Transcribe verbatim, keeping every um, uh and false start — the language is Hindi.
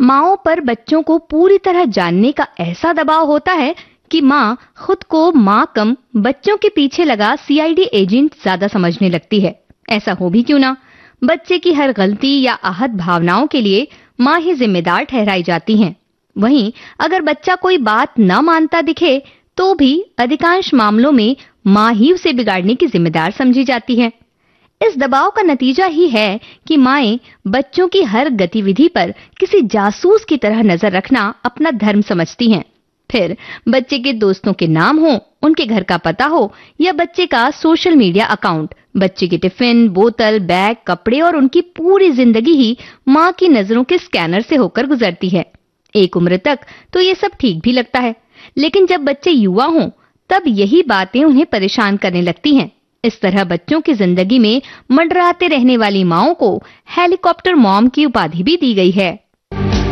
माँओं पर बच्चों को पूरी तरह जानने का ऐसा दबाव होता है कि माँ खुद को माँ कम बच्चों के पीछे लगा सी आई डी एजेंट ज्यादा समझने लगती है। ऐसा हो भी क्यों ना, बच्चे की हर गलती या आहत भावनाओं के लिए माँ ही जिम्मेदार ठहराई जाती हैं। वहीं अगर बच्चा कोई बात न मानता दिखे तो भी अधिकांश मामलों में माँ ही उसे बिगाड़ने की जिम्मेदार समझी जाती है। इस दबाव का नतीजा ही है कि माएं बच्चों की हर गतिविधि पर किसी जासूस की तरह नजर रखना अपना धर्म समझती हैं। फिर बच्चे के दोस्तों के नाम हो, उनके घर का पता हो या बच्चे का सोशल मीडिया अकाउंट, बच्चे की टिफिन, बोतल, बैग, कपड़े और उनकी पूरी जिंदगी ही माँ की नजरों के स्कैनर से होकर गुजरती है। एक उम्र तक तो ये सब ठीक भी लगता है, लेकिन जब बच्चे युवा हों तब यही बातें उन्हें परेशान करने लगती हैं। इस तरह बच्चों की जिंदगी में मंडराते रहने वाली माँओं को हेलीकॉप्टर मॉम की उपाधि भी दी गई है।